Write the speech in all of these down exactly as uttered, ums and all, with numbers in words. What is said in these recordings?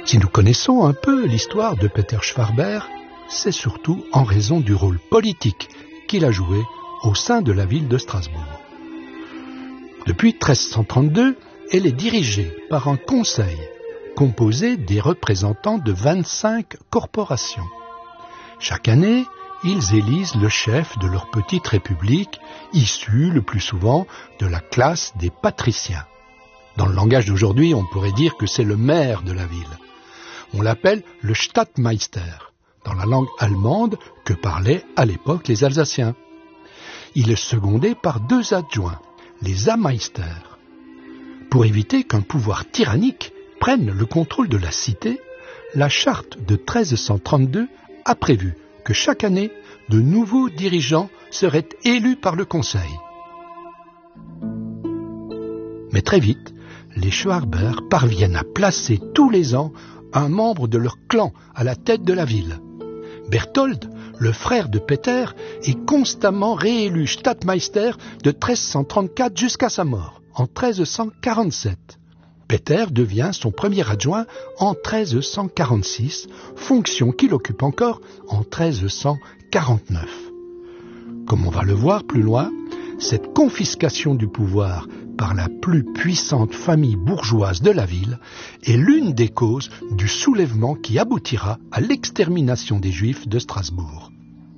Si nous connaissons un peu l'histoire de Peter Schwarber, c'est surtout en raison du rôle politique qu'il a joué au sein de la ville de Strasbourg. Depuis treize cent trente-deux, elle est dirigée par un conseil composé des représentants de vingt-cinq corporations. Chaque année, ils élisent le chef de leur petite république, issu le plus souvent de la classe des patriciens. Dans le langage d'aujourd'hui, on pourrait dire que c'est le maire de la ville. On l'appelle le Stadtmeister, dans la langue allemande que parlaient à l'époque les Alsaciens. Il est secondé par deux adjoints, les Ameister. Pour éviter qu'un pouvoir tyrannique prenne le contrôle de la cité, la charte de treize cent trente-deux a prévu que chaque année, de nouveaux dirigeants seraient élus par le conseil. Mais très vite, les Schwarber parviennent à placer tous les ans un membre de leur clan à la tête de la ville. Berthold, le frère de Peter, est constamment réélu Stadtmeister de treize cent trente-quatre jusqu'à sa mort, en treize cent quarante-sept. Peter devient son premier adjoint en treize cent quarante-six, fonction qu'il occupe encore en treize cent quarante-neuf. Comme on va le voir plus loin, cette confiscation du pouvoir par la plus puissante famille bourgeoise de la ville est l'une des causes du soulèvement qui aboutira à l'extermination des Juifs de Strasbourg.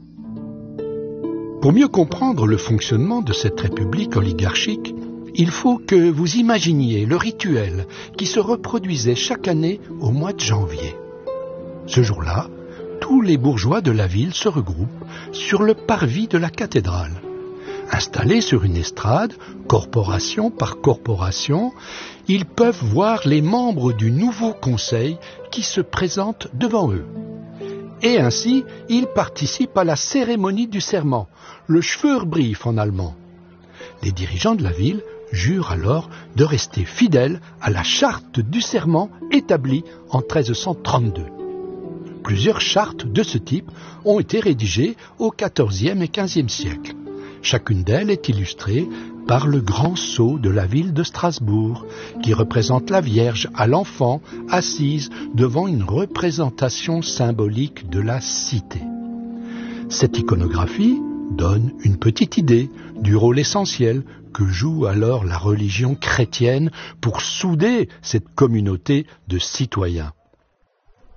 Pour mieux comprendre le fonctionnement de cette république oligarchique, il faut que vous imaginiez le rituel qui se reproduisait chaque année au mois de janvier. Ce jour-là, tous les bourgeois de la ville se regroupent sur le parvis de la cathédrale. Installés sur une estrade, corporation par corporation, ils peuvent voir les membres du nouveau conseil qui se présentent devant eux. Et ainsi, ils participent à la cérémonie du serment, le Schwörbrief en allemand. Les dirigeants de la ville jurent alors de rester fidèles à la charte du serment établie en treize cent trente-deux. Plusieurs chartes de ce type ont été rédigées au quatorzième et quinzième siècle. Chacune d'elles est illustrée par le grand sceau de la ville de Strasbourg, qui représente la Vierge à l'enfant assise devant une représentation symbolique de la cité. Cette iconographie donne une petite idée du rôle essentiel que joue alors la religion chrétienne pour souder cette communauté de citoyens.